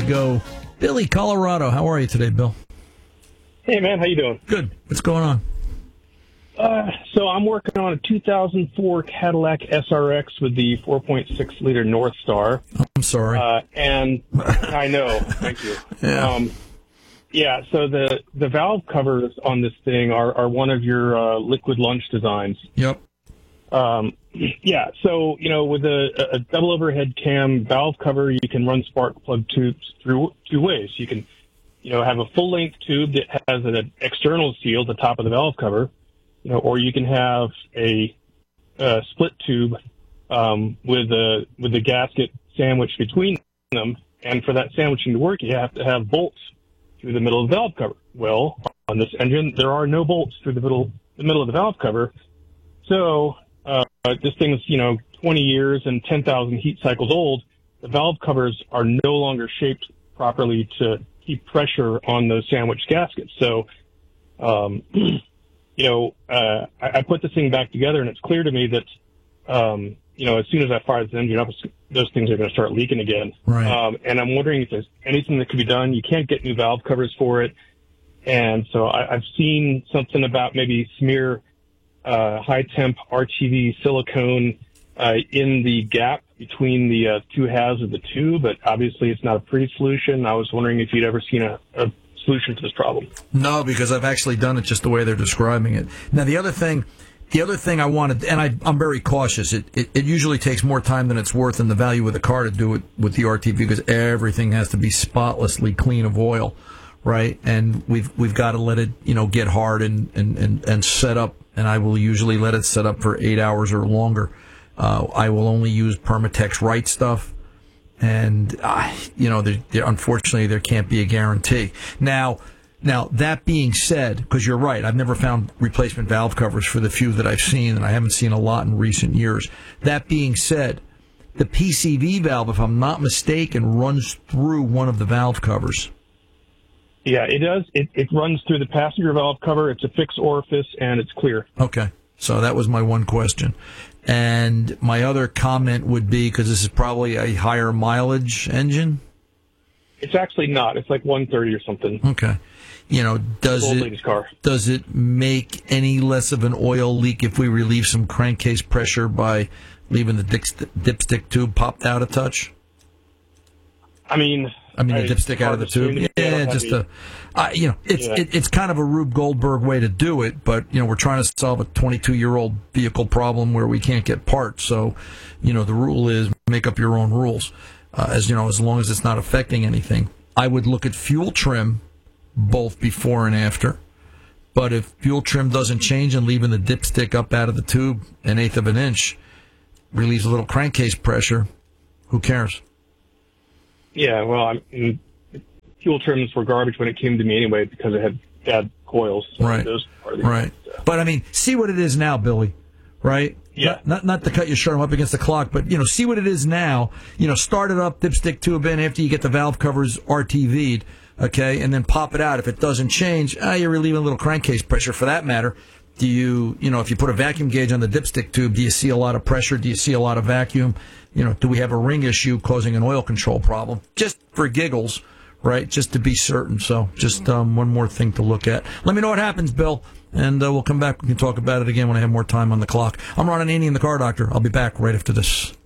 go. Billy, Colorado. How are you today, Bill? Hey, man. How you doing? Good. What's going on? So I'm working on a 2004 Cadillac SRX with the 4.6-liter North Star. I'm sorry. And I know. Thank you. Yeah. So the valve covers on this thing are one of your liquid lunch designs. Yep. So, with a double overhead cam valve cover, you can run spark plug tubes through two ways. You can, have a full-length tube that has an external seal at the top of the valve cover, or you can have a split tube with the gasket sandwiched between them. And for that sandwiching to work, you have to have bolts through the middle of the valve cover. Well, on this engine, there are no bolts through the middle of the valve cover. So this thing is, 20 years and 10,000 heat cycles old. The valve covers are no longer shaped properly to keep pressure on those sandwich gaskets. So, I put this thing back together, and it's clear to me that, as soon as I fire this engine up, those things are going to start leaking again. Right. And I'm wondering if there's anything that could be done. You can't get new valve covers for it. And so I've seen something about maybe smear high temp RTV silicone in the gap between the two halves of the tube, but obviously it's not a pretty solution. I was wondering if you'd ever seen a solution to this problem. No, because I've actually done it just the way they're describing it. Now, the other thing I wanted, and I'm very cautious, it usually takes more time than it's worth in the value of the car to do it with the RTV, because everything has to be spotlessly clean of oil, right? And we've got to let it, get hard and set up. And I will usually let it set up for 8 hours or longer. I will only use Permatex Right stuff. And, unfortunately, there can't be a guarantee. Now, that being said, because you're right, I've never found replacement valve covers for the few that I've seen, and I haven't seen a lot in recent years. That being said, the PCV valve, if I'm not mistaken, runs through one of the valve covers. Yeah, it does. It runs through the passenger valve cover. It's a fixed orifice, and it's clear. Okay. So that was my one question. And my other comment would be, because this is probably a higher mileage engine? It's actually not. It's like 130 or something. Okay. Does it make any less of an oil leak if we relieve some crankcase pressure by leaving the dipstick tube popped out a touch? I mean the dipstick out of the tube. It's kind of a Rube Goldberg way to do it, but we're trying to solve a 22-year-old vehicle problem where we can't get parts. So, the rule is make up your own rules. As long as it's not affecting anything. I would look at fuel trim both before and after. But if fuel trim doesn't change and leaving the dipstick up out of the tube 1/8 of an inch relieves a little crankcase pressure, who cares? Yeah, well, fuel trims were garbage when it came to me anyway because it had bad coils. So right. But see what it is now, Billy. Right? Yeah. Not to cut your shirt up against the clock, but see what it is now. Start it up, dipstick tube in after you get the valve covers RTV'd, okay, and then pop it out. If it doesn't change, you're relieving a little crankcase pressure. For that matter, do you, if you put a vacuum gauge on the dipstick tube, do you see a lot of pressure? Do you see a lot of vacuum? Do we have a ring issue causing an oil control problem? Just for giggles, right? Just to be certain. So just one more thing to look at. Let me know what happens, Bill, and we'll come back. We can talk about it again when I have more time on the clock. I'm Ron Ananian, the Car Doctor. I'll be back right after this.